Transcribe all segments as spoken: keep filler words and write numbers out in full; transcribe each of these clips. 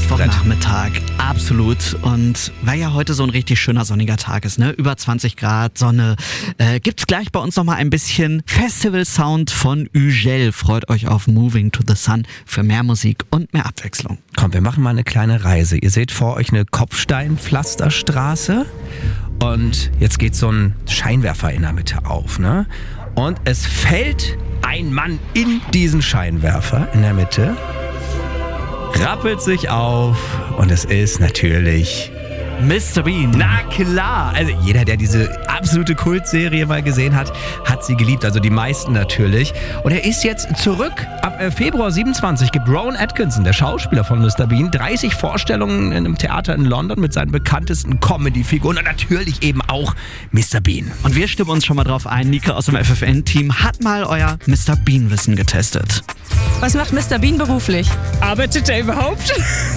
Mittwochnachmittag, absolut. Und weil ja heute so ein richtig schöner sonniger Tag ist, ne? Über zwanzig Grad, Sonne, äh, gibt's gleich bei uns nochmal ein bisschen Festival-Sound von Ügel. Freut euch auf Moving to the Sun für mehr Musik und mehr Abwechslung. Komm, wir machen mal eine kleine Reise. Ihr seht vor euch eine Kopfsteinpflasterstraße und jetzt geht so ein Scheinwerfer in der Mitte auf, ne? Und es fällt ein Mann in diesen Scheinwerfer in der Mitte, rappelt sich auf und es ist natürlich Mister Bean. Na klar, also jeder, der diese absolute Kultserie mal gesehen hat, hat sie geliebt, also die meisten natürlich. Und er ist jetzt zurück. Ab Februar siebenundzwanzig gibt Rowan Atkinson, der Schauspieler von Mister Bean, dreißig Vorstellungen in einem Theater in London mit seinen bekanntesten Comedy-Figuren und natürlich eben auch Mister Bean. Und wir stimmen uns schon mal drauf ein, Nika aus dem F F N-Team hat mal euer Mister Bean-Wissen getestet. Was macht Mister Bean beruflich? Arbeitet er überhaupt?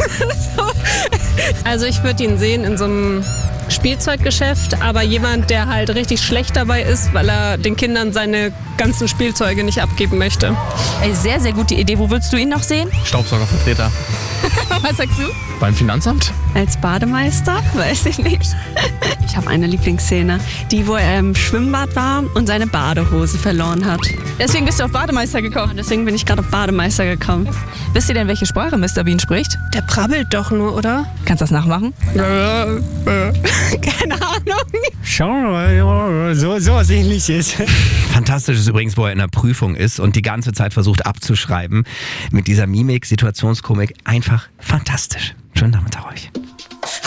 Also ich würde ihn sehen in so einem Spielzeuggeschäft, aber jemand, der halt richtig schlecht dabei ist, weil er den Kindern seine ganzen Spielzeuge nicht abgeben möchte. Ey, sehr, sehr gute Idee. Wo würdest du ihn noch sehen? Staubsaugervertreter. Was sagst du? Beim Finanzamt? Als Bademeister? Weiß ich nicht. Ich habe eine Lieblingsszene, die, wo er im Schwimmbad war und seine Badehose verloren hat. Deswegen bist du auf Bademeister gekommen. Deswegen bin ich gerade auf Bademeister gekommen. Wisst ihr denn, welche Sprache Mister Bean spricht? Der brabbelt doch nur, oder? Kannst du das nachmachen? Keine Ahnung. Schau, so, so was ähnliches. Fantastisch ist übrigens, wo er in der Prüfung ist und die ganze Zeit versucht abzuschreiben. Mit dieser Mimik, Situationskomik, einfach fantastisch. Schönen Nachmittag euch.